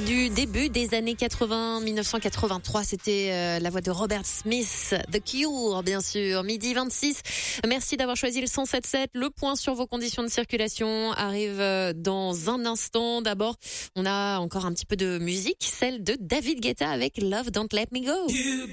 du début des années 80, 1983. C'était la voix de Robert Smith, The Cure, bien sûr. 12h26. Merci d'avoir choisi le 107.7. Le point sur vos conditions de circulation arrive dans un instant. D'abord, on a encore un petit peu de musique, celle de David Guetta avec Love Don't Let Me Go.